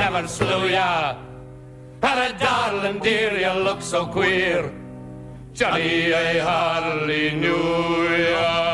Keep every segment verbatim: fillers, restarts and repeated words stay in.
never slew ya. And a darling dear, you look so queer. Johnny, I hardly knew ya.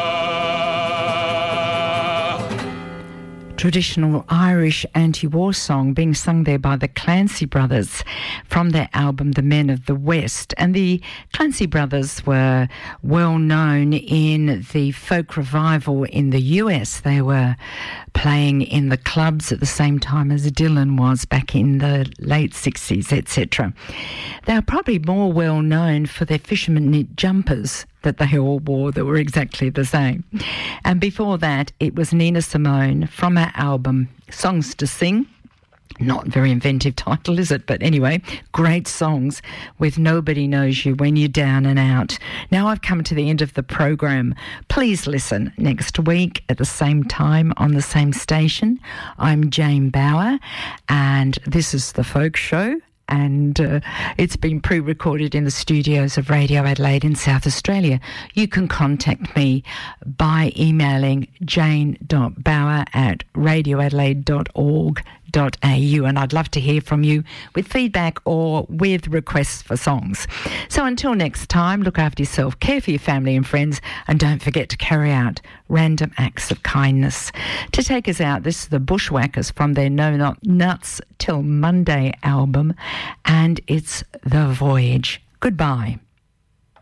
Traditional Irish anti-war song being sung there by the Clancy Brothers from their album The Men of the West. And the Clancy Brothers were well known in the folk revival in the U S. They were playing in the clubs at the same time as Dylan was back in the late sixties, et cetera. They are probably more well known for their fisherman knit jumpers that they all wore that were exactly the same. And before that, it was Nina Simone from her album Songs to Sing. Not very inventive title, is it? But anyway, great songs with Nobody Knows You When You're Down and Out. Now I've come to the end of the program. Please listen next week at the same time on the same station. I'm Jane Bauer, and this is The Folk Show. And uh, it's been pre-recorded in the studios of Radio Adelaide in South Australia. You can contact me by emailing jane.bauer at radioadelaide dot org dot a u, and I'd love to hear from you with feedback or with requests for songs. So until next time, look after yourself, care for your family and friends, and don't forget to carry out random acts of kindness. To take us out, this is the Bushwhackers from their No Not Nuts Till Monday album, and it's The Voyage. Goodbye.